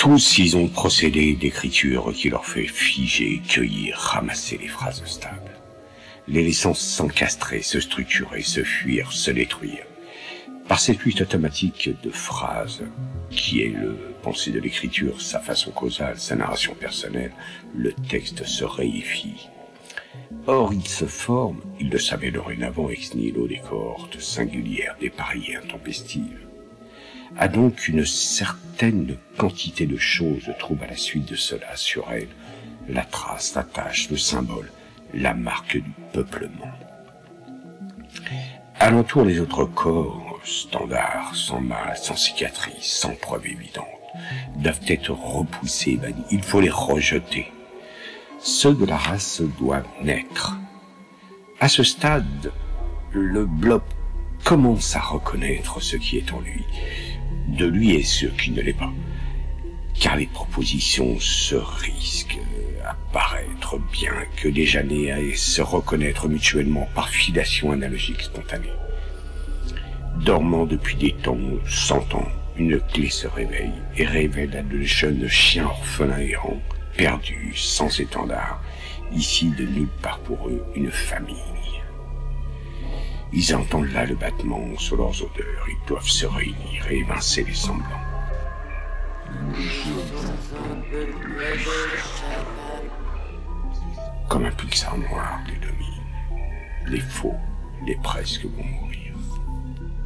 Tous, ils ont procédé d'écriture qui leur fait figer, cueillir, ramasser les phrases stables, les laissant s'encastrer, se structurer, se fuir, se détruire. Par cette lutte automatique de phrases, qui est le pensée de l'écriture, sa façon causale, sa narration personnelle, le texte se réifie. Or, il se forme, il le savait dorénavant ex nihilo, des cohortes singulières, dépareillées, intempestives. A donc une certaine quantité de choses trouvent à la suite de cela sur elle la trace, la tache, le symbole, la marque du peuplement. Alentour les autres corps, standards, sans mal, sans cicatrice, sans preuve évidente, doivent être repoussés, bannis. Il faut les rejeter. Ceux de la race doivent naître. À ce stade, le blob commence à reconnaître ce qui est en lui, de lui et ce qui ne l'est pas, car les propositions se risquent à paraître bien que déjà nés à se reconnaître mutuellement par filiation analogique spontanée. Dormant depuis des temps, 100 ans, une clé se réveille et révèle à de jeunes chiens orphelins errants, perdus, sans étendard, ici de nulle part pour eux, une famille. Ils entendent là le battement sur leurs odeurs, ils doivent se réunir et évincer les semblants. Comme un pixar noir les domine, les faux, les presque bons mots.